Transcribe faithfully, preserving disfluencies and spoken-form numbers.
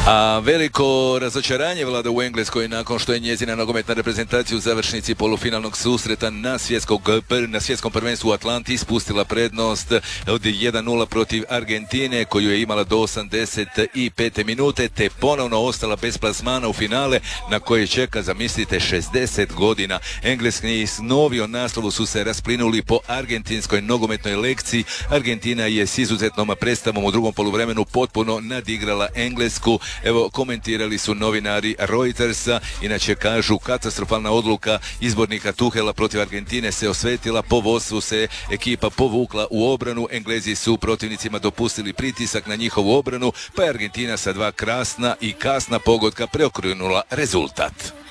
A veliko razočaranje vlada u Engleskoj nakon što je njezina nogometna reprezentacija u završnici polufinalnog susreta na, na svjetskom prvenstvu u Atlanti ispustila prednost od jedan nula protiv Argentine koju je imala do osamdeset pete minute te ponovno ostala bez plasmana u finale na koje čeka, zamislite, šezdeset godina. Engleski snovi o naslovu su se rasplinuli po argentinskoj nogometnoj lekciji. Argentina je s izuzetnom predstavom u drugom poluvremenu potpuno nadigrala Englesku. Evo, komentirali su novinari Reutersa, inače kažu katastrofalna odluka izbornika Tuhela protiv Argentine se osvetila, po vodstvu se ekipa povukla u obranu, Englezi su protivnicima dopustili pritisak na njihovu obranu, pa je Argentina sa dva krasna i kasna pogotka preokrenula rezultat.